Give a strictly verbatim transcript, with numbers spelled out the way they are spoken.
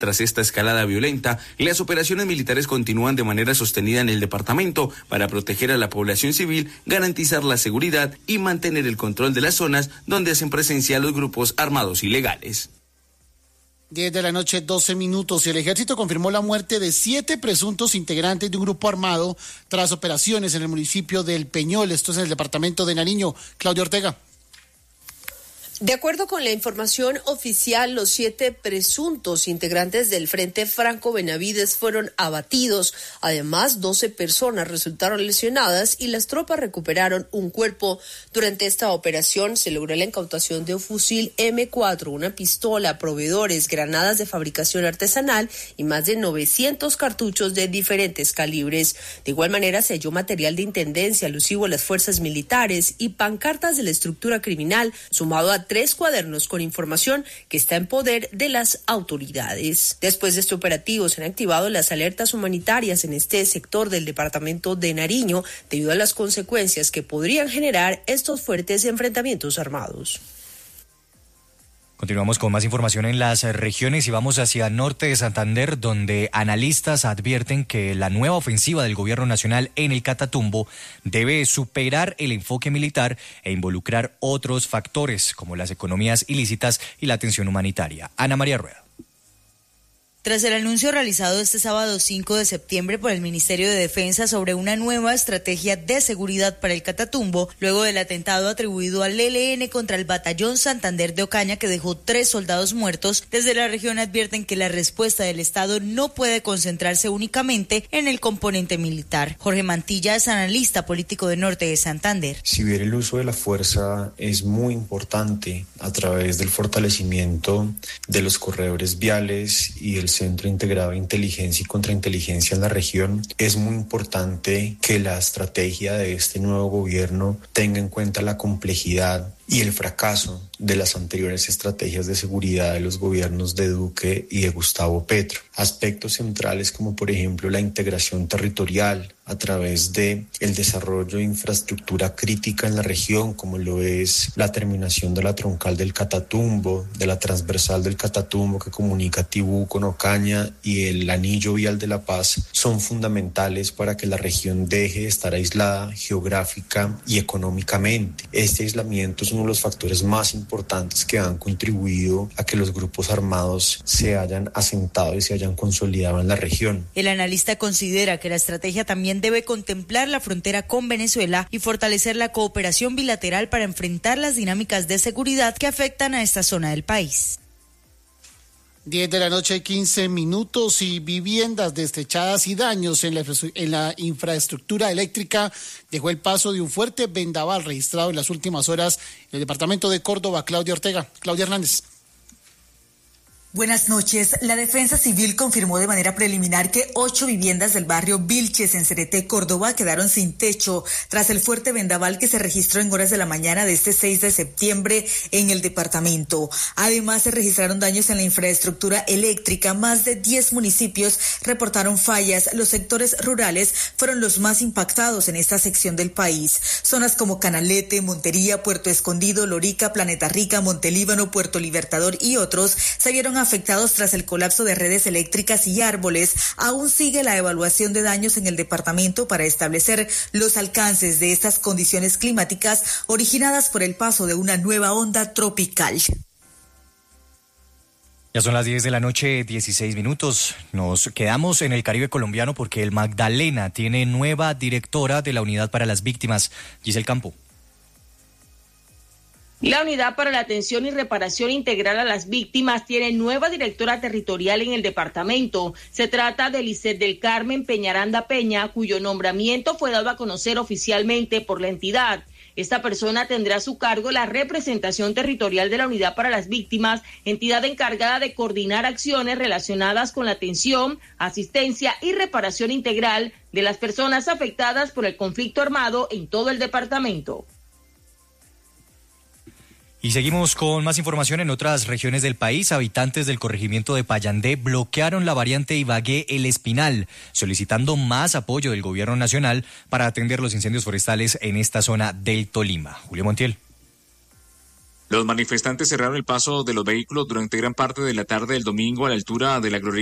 Tras esta escalada violenta, las operaciones militares continúan de manera sostenida en el departamento para proteger a la población civil, garantizar la seguridad y mantener el control de las zonas donde hacen presencia los grupos armados ilegales. diez de la noche, doce minutos, y el ejército confirmó la muerte de siete presuntos integrantes de un grupo armado tras operaciones en el municipio del Peñol, esto es en el departamento de Nariño. Claudia Ortega. De acuerdo con la información oficial, los siete presuntos integrantes del Frente Franco Benavides fueron abatidos. Además, doce personas resultaron lesionadas y las tropas recuperaron un cuerpo. Durante esta operación se logró la incautación de un fusil eme cuatro, una pistola, proveedores, granadas de fabricación artesanal y más de novecientos cartuchos de diferentes calibres. De igual manera, se halló material de intendencia alusivo a las fuerzas militares y pancartas de la estructura criminal, sumado a tres cuadernos con información que está en poder de las autoridades. Después de este operativo se han activado las alertas humanitarias en este sector del departamento de Nariño debido a las consecuencias que podrían generar estos fuertes enfrentamientos armados. Continuamos con más información en las regiones y vamos hacia norte de Santander, donde analistas advierten que la nueva ofensiva del gobierno nacional en el Catatumbo debe superar el enfoque militar e involucrar otros factores como las economías ilícitas y la atención humanitaria. Ana María Rueda. Tras el anuncio realizado este sábado cinco de septiembre por el Ministerio de Defensa sobre una nueva estrategia de seguridad para el Catatumbo, luego del atentado atribuido al ele ene contra el Batallón Santander de Ocaña que dejó tres soldados muertos, desde la región advierten que la respuesta del Estado no puede concentrarse únicamente en el componente militar. Jorge Mantilla es analista político de Norte de Santander. Si bien el uso de la fuerza es muy importante a través del fortalecimiento de los corredores viales y el Centro Integrado de Inteligencia y Contrainteligencia en la región, es muy importante que la estrategia de este nuevo gobierno tenga en cuenta la complejidad y el fracaso de las anteriores estrategias de seguridad de los gobiernos de Duque y de Gustavo Petro. Aspectos centrales como por ejemplo la integración territorial a través de el desarrollo de infraestructura crítica en la región, como lo es la terminación de la troncal del Catatumbo, de la transversal del Catatumbo que comunica Tibú con Ocaña y el anillo vial de La Paz, son fundamentales para que la región deje de estar aislada geográfica y económicamente. Este aislamiento es uno de los factores más importantes que han contribuido a que los grupos armados se hayan asentado y se hayan consolidado en la región. El analista considera que la estrategia también debe contemplar la frontera con Venezuela y fortalecer la cooperación bilateral para enfrentar las dinámicas de seguridad que afectan a esta zona del país. diez de la noche, quince minutos, y viviendas destechadas y daños en la, en la infraestructura eléctrica dejó el paso de un fuerte vendaval registrado en las últimas horas en el departamento de Córdoba. Claudia Ortega. Claudia Hernández. Buenas noches. La Defensa Civil confirmó de manera preliminar que ocho viviendas del barrio Vilches en Cereté, Córdoba, quedaron sin techo tras el fuerte vendaval que se registró en horas de la mañana de este seis de septiembre en el departamento. Además, se registraron daños en la infraestructura eléctrica. Más de diez municipios reportaron fallas. Los sectores rurales fueron los más impactados en esta sección del país. Zonas como Canalete, Montería, Puerto Escondido, Lorica, Planeta Rica, Montelíbano, Puerto Libertador y otros se vieron afectados tras el colapso de redes eléctricas y árboles. Aún sigue la evaluación de daños en el departamento para establecer los alcances de estas condiciones climáticas originadas por el paso de una nueva onda tropical. Ya son las diez de la noche, dieciséis minutos. Nos quedamos en el Caribe colombiano porque el Magdalena tiene nueva directora de la Unidad para las Víctimas, Giselle Campo. La Unidad para la Atención y Reparación Integral a las Víctimas tiene nueva directora territorial en el departamento. Se trata de Lisset del Carmen Peñaranda Peña, cuyo nombramiento fue dado a conocer oficialmente por la entidad. Esta persona tendrá a su cargo la representación territorial de la Unidad para las Víctimas, entidad encargada de coordinar acciones relacionadas con la atención, asistencia y reparación integral de las personas afectadas por el conflicto armado en todo el departamento. Y seguimos con más información en otras regiones del país. Habitantes del corregimiento de Payandé bloquearon la variante Ibagué-El Espinal, solicitando más apoyo del gobierno nacional para atender los incendios forestales en esta zona del Tolima. Julio Montiel. Los manifestantes cerraron el paso de los vehículos durante gran parte de la tarde del domingo a la altura de la glorieta